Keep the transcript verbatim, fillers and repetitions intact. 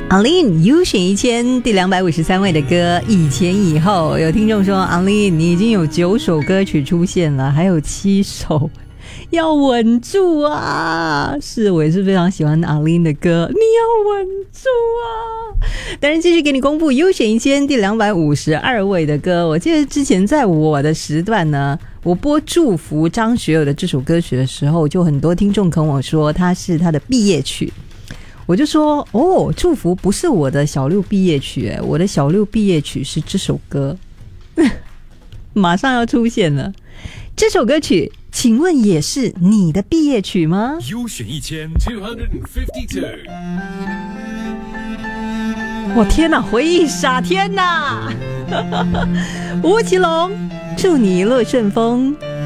Anlin 优选一千第两百五十三位的歌，以前以后。有听众说 Anlin 你已经有九首歌曲出现了，还有七首要稳住啊！是，我也是非常喜欢 Anlin 的歌，你要稳住啊！当然继续给你公布优选一千第两百五十二位的歌。我记得之前在我的时段呢，我播祝福张学友的这首歌曲的时候，就很多听众跟我说它是他的毕业曲。我就说哦，祝福不是我的小六毕业曲，诶，我的小六毕业曲是这首歌马上要出现了。这首歌曲请问也是你的毕业曲吗？ 优选一千 two fifty two。 我天哪，回忆杀，天哪吴奇隆，祝你一路顺风。